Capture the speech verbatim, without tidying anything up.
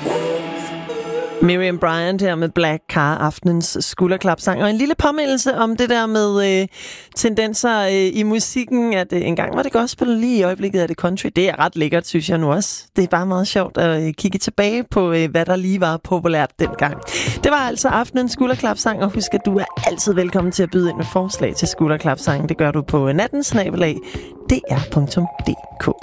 Miriam Bryant her med Black Car, aftenens skulderklapsang. Og en lille påmindelse om det der med øh, tendenser øh, i musikken, at øh, engang var det gospel, lige i øjeblikket er det country. Det er ret lækkert, synes jeg nu også. Det er bare meget sjovt at øh, kigge tilbage på, øh, hvad der lige var populært dengang. Det var altså aftenens skulderklapsang, og husk, at du er altid velkommen til at byde ind med forslag til skulderklapsangen. Det gør du på natten snabel-a d r punktum d k.